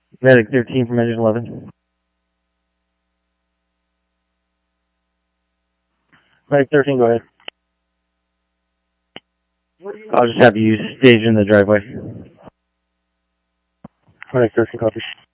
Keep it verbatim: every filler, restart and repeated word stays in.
Medic thirteen from engine eleven. Medic thirteen, go ahead. I'll just have you stage in the driveway. Medic thirteen, copy.